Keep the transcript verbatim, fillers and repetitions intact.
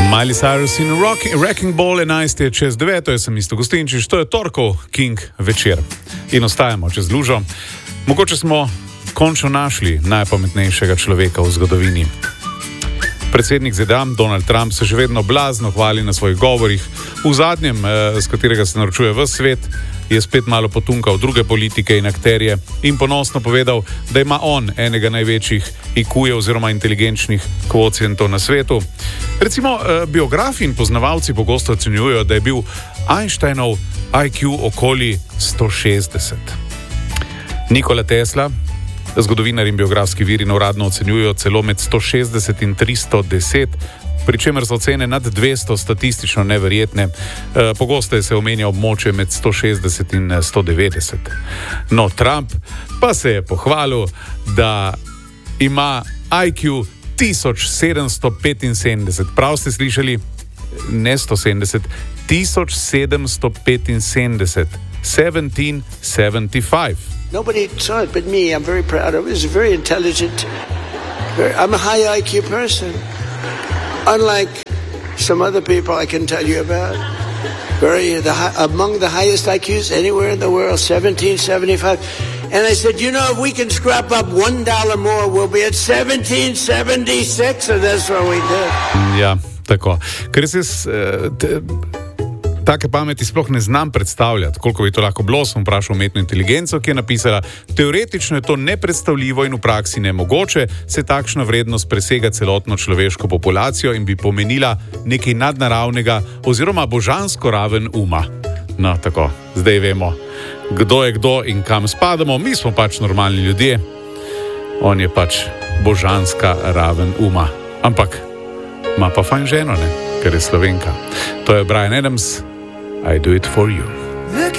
Miley Cyrus in rock, Wrecking Ball enajst je čez deveto, jaz sem Isto Gostinčič, to je torkov King večer. In ostajamo čez lužo. Mogoče smo končno našli najpametnejšega človeka v zgodovini. Predsednik Z D A Donald Trump se še vedno blazno hvali na svojih govorih. V zadnjem, eh, s katerega se naročuje ves svet, je spet malo potunkal druge politike in akterje in ponosno povedal, da ima on enega največjih I Q-jev oziroma inteligenčnih kvocientov na svetu. Recimo, eh, biografi in poznavalci pogosto ocenjujejo, da je bil Einsteinov I Q okoli sto šestdeset. Nikola Tesla, zgodovinarji in biografski viri uradno ocenjujejo celo med sto šestdeset in tristo deset, pri čemer so ocene nad dvesto statistično neverjetne. E, pogosteje se omenja območje med sto šestdeset in sto devetdeset. No, Trump pa se je pohvalil, da ima I Q tisoč sedemsto petinsedemdeset. Prav ste slišali? Ne sto sedemdeset, tisoč sedemsto petinsedemdeset. sedemnajst sedemdeset pet. Nobody saw it but me. I'm very proud of it. It's very intelligent. Very, I'm a high I Q person. Unlike some other people I can tell you about. Very the, among the highest I Qs anywhere in the world, seventeen seventy-five. And I said, you know, if we can scrap up one dollar more, we'll be at seventeen seventy-six, and that's what we did. Ja, tako. Ker se uh, take pameti sploh ne znam predstavljati, koliko bi to lahko bilo, sem vprašal umetno inteligenco, ki je napisala, teoretično je to nepredstavljivo in v praksi nemogoče, se takšna vrednost presega celotno človeško populacijo in bi pomenila nekaj nadnaravnega oziroma božansko raven uma. No, tako, zdaj vemo, kdo je kdo in kam spadamo, mi smo pač normalni ljudje, on je pač božanska raven uma. Ampak ima pa fajn ženo, ne? Ker je Slovenka. To je Bryan Adams, I do it for you.